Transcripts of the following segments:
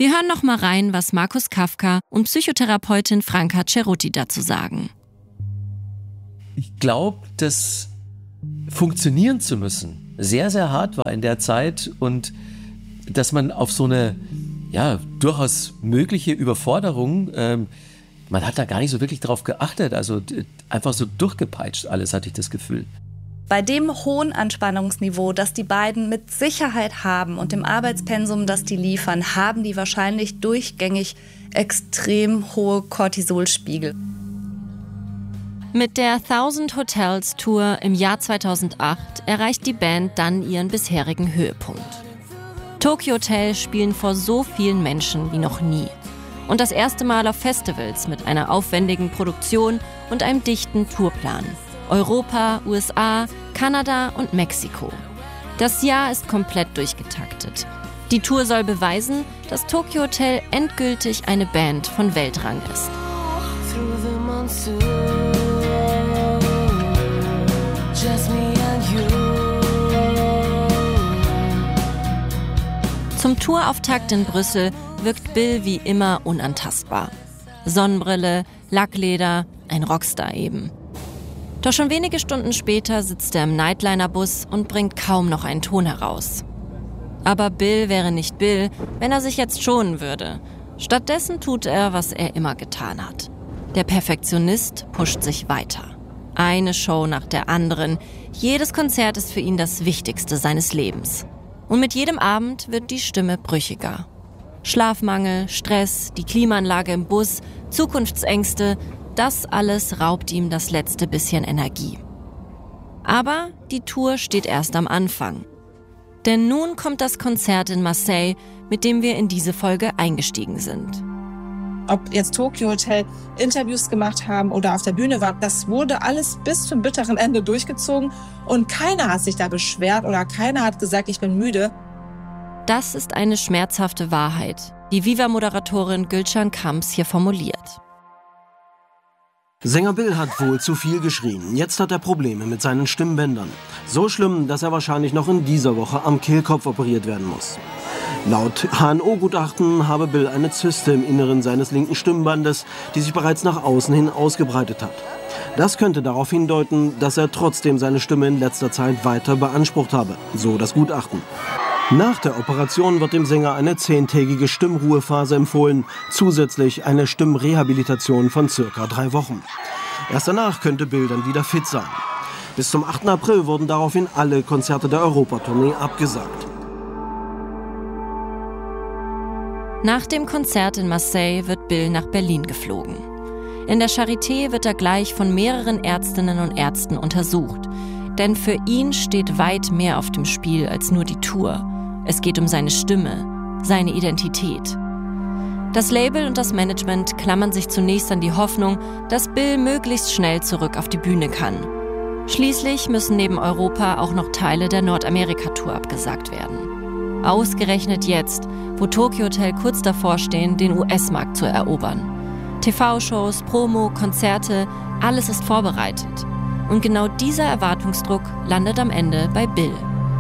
Wir hören noch mal rein, was Markus Kafka und Psychotherapeutin Franka Cerutti dazu sagen. Ich glaube, dass funktionieren zu müssen sehr, sehr hart war in der Zeit und dass man auf so eine durchaus mögliche Überforderung, man hat da gar nicht so wirklich drauf geachtet, also einfach so durchgepeitscht alles, hatte ich das Gefühl. Bei dem hohen Anspannungsniveau, das die beiden mit Sicherheit haben und dem Arbeitspensum, das die liefern, haben die wahrscheinlich durchgängig extrem hohe Cortisolspiegel. Mit der 1000 Hotels Tour im Jahr 2008 erreicht die Band dann ihren bisherigen Höhepunkt. Tokyo Hotel spielen vor so vielen Menschen wie noch nie. Und das erste Mal auf Festivals mit einer aufwendigen Produktion und einem dichten Tourplan. Europa, USA, Kanada und Mexiko. Das Jahr ist komplett durchgetaktet. Die Tour soll beweisen, dass Tokyo Hotel endgültig eine Band von Weltrang ist. Zum Tourauftakt in Brüssel wirkt Bill wie immer unantastbar. Sonnenbrille, Lackleder, ein Rockstar eben. Doch schon wenige Stunden später sitzt er im Nightliner-Bus und bringt kaum noch einen Ton heraus. Aber Bill wäre nicht Bill, wenn er sich jetzt schonen würde. Stattdessen tut er, was er immer getan hat. Der Perfektionist pusht sich weiter. Eine Show nach der anderen. Jedes Konzert ist für ihn das Wichtigste seines Lebens. Und mit jedem Abend wird die Stimme brüchiger. Schlafmangel, Stress, die Klimaanlage im Bus, Zukunftsängste, das alles raubt ihm das letzte bisschen Energie. Aber die Tour steht erst am Anfang. Denn nun kommt das Konzert in Marseille, mit dem wir in diese Folge eingestiegen sind. Ob jetzt Tokyo Hotel Interviews gemacht haben oder auf der Bühne war, das wurde alles bis zum bitteren Ende durchgezogen und keiner hat sich da beschwert oder keiner hat gesagt, ich bin müde. Das ist eine schmerzhafte Wahrheit, die Viva-Moderatorin Gülcan Kamps hier formuliert. Sänger Bill hat wohl zu viel geschrien. Jetzt hat er Probleme mit seinen Stimmbändern. So schlimm, dass er wahrscheinlich noch in dieser Woche am Kehlkopf operiert werden muss. Laut HNO-Gutachten habe Bill eine Zyste im Inneren seines linken Stimmbandes, die sich bereits nach außen hin ausgebreitet hat. Das könnte darauf hindeuten, dass er trotzdem seine Stimme in letzter Zeit weiter beansprucht habe, so das Gutachten. Nach der Operation wird dem Sänger eine 10-tägige Stimmruhephase empfohlen, zusätzlich eine Stimmrehabilitation von ca. 3 Wochen. Erst danach könnte Bill dann wieder fit sein. Bis zum 8. April wurden daraufhin alle Konzerte der Europatournee abgesagt. Nach dem Konzert in Marseille wird Bill nach Berlin geflogen. In der Charité wird er gleich von mehreren Ärztinnen und Ärzten untersucht. Denn für ihn steht weit mehr auf dem Spiel als nur die Tour. Es geht um seine Stimme, seine Identität. Das Label und das Management klammern sich zunächst an die Hoffnung, dass Bill möglichst schnell zurück auf die Bühne kann. Schließlich müssen neben Europa auch noch Teile der Nordamerika-Tour abgesagt werden. Ausgerechnet jetzt, wo Tokyo Hotel kurz davor stehen, den US-Markt zu erobern. TV-Shows, Promo, Konzerte, alles ist vorbereitet. Und genau dieser Erwartungsdruck landet am Ende bei Bill.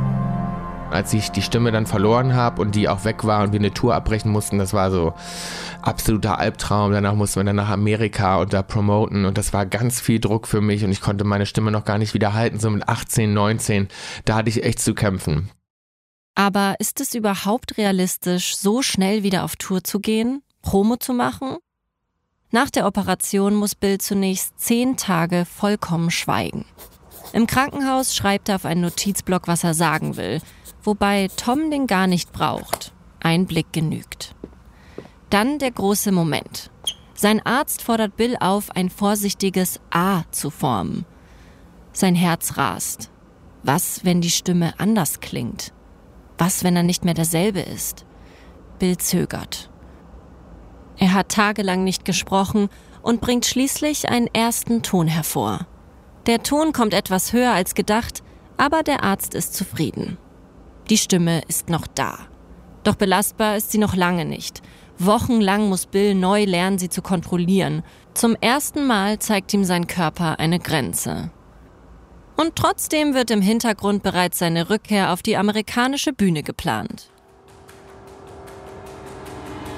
Als ich die Stimme dann verloren habe und die auch weg war und wir eine Tour abbrechen mussten, das war so absoluter Albtraum. Danach mussten wir dann nach Amerika und da promoten und das war ganz viel Druck für mich und ich konnte meine Stimme noch gar nicht wieder halten, so mit 18, 19, da hatte ich echt zu kämpfen. Aber ist es überhaupt realistisch, so schnell wieder auf Tour zu gehen, Promo zu machen? Nach der Operation muss Bill zunächst 10 Tage vollkommen schweigen. Im Krankenhaus schreibt er auf einen Notizblock, was er sagen will, wobei Tom den gar nicht braucht. Ein Blick genügt. Dann der große Moment. Sein Arzt fordert Bill auf, ein vorsichtiges A zu formen. Sein Herz rast. Was, wenn die Stimme anders klingt? Was, wenn er nicht mehr derselbe ist? Bill zögert. Er hat tagelang nicht gesprochen und bringt schließlich einen ersten Ton hervor. Der Ton kommt etwas höher als gedacht, aber der Arzt ist zufrieden. Die Stimme ist noch da. Doch belastbar ist sie noch lange nicht. Wochenlang muss Bill neu lernen, sie zu kontrollieren. Zum ersten Mal zeigt ihm sein Körper eine Grenze. Und trotzdem wird im Hintergrund bereits seine Rückkehr auf die amerikanische Bühne geplant.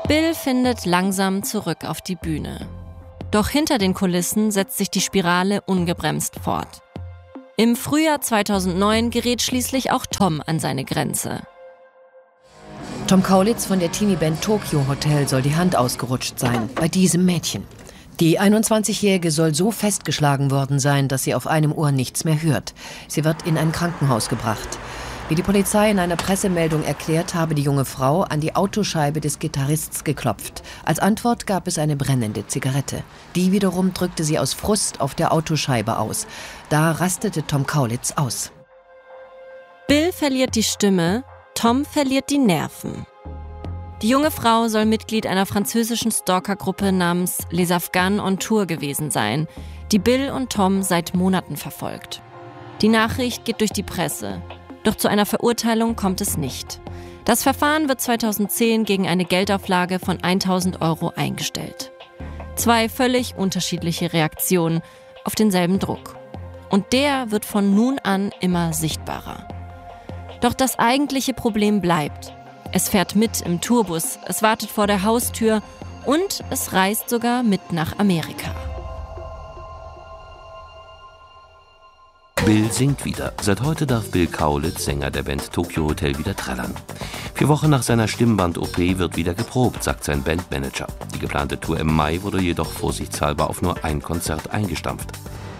Bill findet langsam zurück auf die Bühne. Doch hinter den Kulissen setzt sich die Spirale ungebremst fort. Im Frühjahr 2009 gerät schließlich auch Tom an seine Grenze. Tom Kaulitz von der Teenie-Band Tokyo Hotel soll die Hand ausgerutscht sein, bei diesem Mädchen. Die 21-Jährige soll so festgeschlagen worden sein, dass sie auf einem Ohr nichts mehr hört. Sie wird in ein Krankenhaus gebracht. Wie die Polizei in einer Pressemeldung erklärt, habe die junge Frau an die Autoscheibe des Gitarrists geklopft. Als Antwort gab es eine brennende Zigarette. Die wiederum drückte sie aus Frust auf der Autoscheibe aus. Da rastete Tom Kaulitz aus. Bill verliert die Stimme, Tom verliert die Nerven. Die junge Frau soll Mitglied einer französischen Stalkergruppe namens Les Afghans on Tour gewesen sein, die Bill und Tom seit Monaten verfolgt. Die Nachricht geht durch die Presse. Doch zu einer Verurteilung kommt es nicht. Das Verfahren wird 2010 gegen eine Geldauflage von 1.000 € eingestellt. 2 völlig unterschiedliche Reaktionen auf denselben Druck. Und der wird von nun an immer sichtbarer. Doch das eigentliche Problem bleibt. Es fährt mit im Tourbus, es wartet vor der Haustür und es reist sogar mit nach Amerika. Bill singt wieder. Seit heute darf Bill Kaulitz, Sänger der Band Tokyo Hotel, wieder trällern. 4 Wochen nach seiner Stimmband-OP wird wieder geprobt, sagt sein Bandmanager. Die geplante Tour im Mai wurde jedoch vorsichtshalber auf nur ein Konzert eingestampft.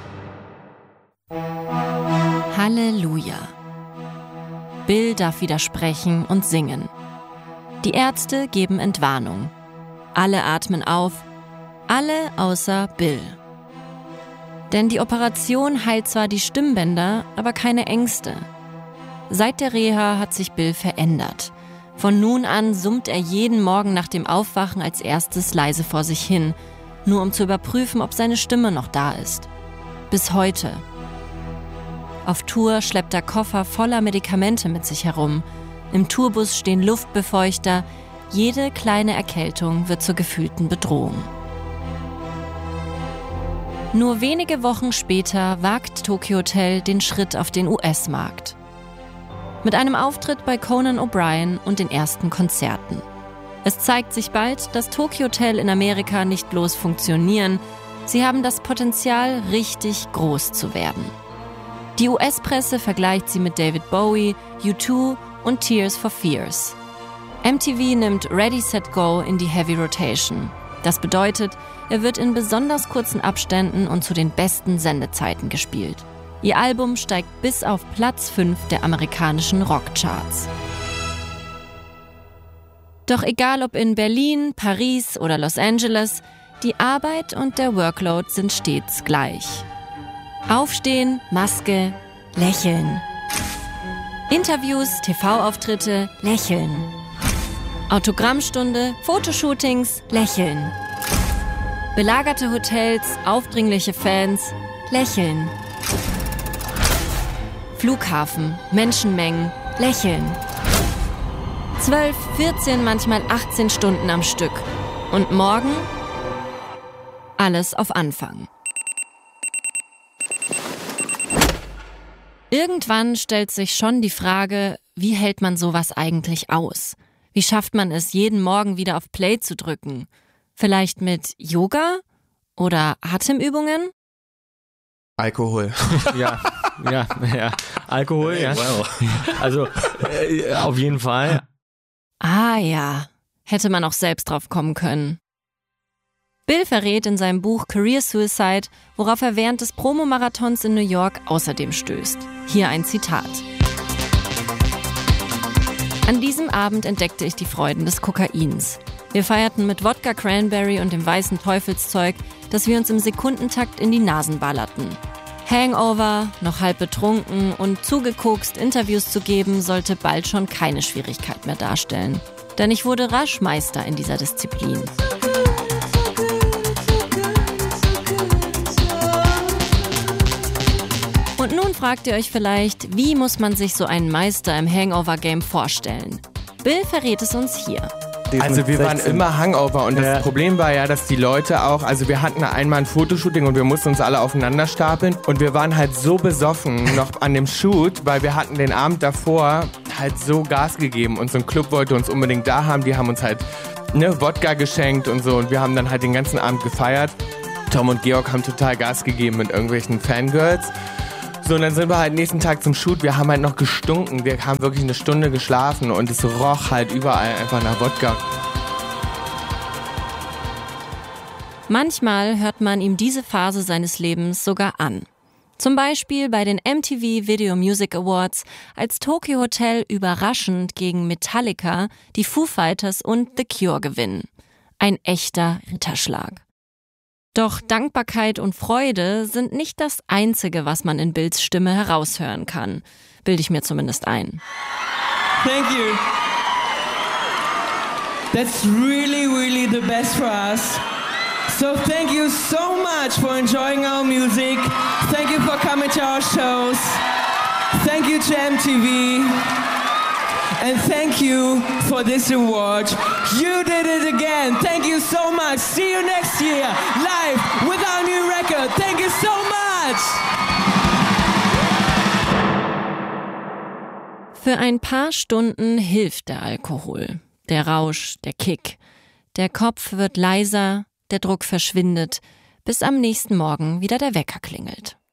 Halleluja. Bill darf wieder sprechen und singen. Die Ärzte geben Entwarnung. Alle atmen auf, alle außer Bill. Denn die Operation heilt zwar die Stimmbänder, aber keine Ängste. Seit der Reha hat sich Bill verändert. Von nun an summt er jeden Morgen nach dem Aufwachen als erstes leise vor sich hin, nur um zu überprüfen, ob seine Stimme noch da ist. Bis heute. Auf Tour schleppt er Koffer voller Medikamente mit sich herum. Im Tourbus stehen Luftbefeuchter. Jede kleine Erkältung wird zur gefühlten Bedrohung. Nur wenige Wochen später wagt Tokyo Hotel den Schritt auf den US-Markt. Mit einem Auftritt bei Conan O'Brien und den ersten Konzerten. Es zeigt sich bald, dass Tokyo Hotel in Amerika nicht bloß funktionieren, sie haben das Potenzial, richtig groß zu werden. Die US-Presse vergleicht sie mit David Bowie, U2 und Tears for Fears. MTV nimmt Ready, Set, Go in die Heavy Rotation. Das bedeutet, er wird in besonders kurzen Abständen und zu den besten Sendezeiten gespielt. Ihr Album steigt bis auf Platz 5 der amerikanischen Rockcharts. Doch egal ob in Berlin, Paris oder Los Angeles, die Arbeit und der Workload sind stets gleich. Aufstehen, Maske, lächeln. Interviews, TV-Auftritte, lächeln. Autogrammstunde, Fotoshootings, lächeln. Belagerte Hotels, aufdringliche Fans, lächeln. Flughafen, Menschenmengen, lächeln. 12, 14, manchmal 18 Stunden am Stück. Und morgen alles auf Anfang. Irgendwann stellt sich schon die Frage, wie hält man sowas eigentlich aus? Wie schafft man es, jeden Morgen wieder auf Play zu drücken? Vielleicht mit Yoga oder Atemübungen? Alkohol. Ja. Alkohol, ja. Wow. Also, auf jeden Fall. Ah ja, hätte man auch selbst drauf kommen können. Bill verrät in seinem Buch Career Suicide, worauf er während des Promomarathons in New York außerdem stößt. Hier ein Zitat. An diesem Abend entdeckte ich die Freuden des Kokains. Wir feierten mit Wodka Cranberry und dem weißen Teufelszeug, das wir uns im Sekundentakt in die Nasen ballerten. Hangover, noch halb betrunken und zugekokst Interviews zu geben, sollte bald schon keine Schwierigkeit mehr darstellen. Denn ich wurde rasch Meister in dieser Disziplin. Und nun fragt ihr euch vielleicht, wie muss man sich so einen Meister im Hangover-Game vorstellen? Bill verrät es uns hier. Also wir waren immer Hangover und das Problem war ja, dass die Leute auch, also wir hatten einmal ein Fotoshooting und wir mussten uns alle aufeinander stapeln und wir waren halt so besoffen noch an dem Shoot, weil wir hatten den Abend davor halt so Gas gegeben und so ein Club wollte uns unbedingt da haben, die haben uns halt Wodka geschenkt und so. Und wir haben dann halt den ganzen Abend gefeiert. Tom und Georg haben total Gas gegeben mit irgendwelchen Fangirls. So, und dann sind wir halt nächsten Tag zum Shoot. Wir haben halt noch gestunken. Wir haben wirklich eine Stunde geschlafen und es roch halt überall einfach nach Wodka. Manchmal hört man ihm diese Phase seines Lebens sogar an. Zum Beispiel bei den MTV Video Music Awards, als Tokio Hotel überraschend gegen Metallica, die Foo Fighters und The Cure gewinnen. Ein echter Ritterschlag. Doch Dankbarkeit und Freude sind nicht das Einzige, was man in Bills Stimme heraushören kann. Bilde ich mir zumindest ein. Thank you. That's really, really the best for us. So thank you so much for enjoying our music. Thank you for coming to our shows. Thank you to MTV. And thank you for this award. You did it again. Thank you so much. See you next year, live with our new record. Thank you so much. Für ein paar Stunden hilft der Alkohol. Der Rausch, der Kick. Der Kopf wird leiser, der Druck verschwindet, bis am nächsten Morgen wieder der Wecker klingelt.